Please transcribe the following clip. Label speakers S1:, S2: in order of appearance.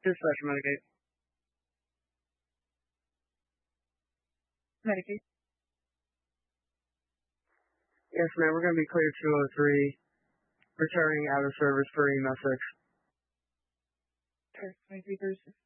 S1: Dispatch Medicaid.
S2: Medicaid.
S1: Yes, ma'am. We're going to be clear 203, returning out of service for EMS 6.
S2: Sure, 23 Thursday.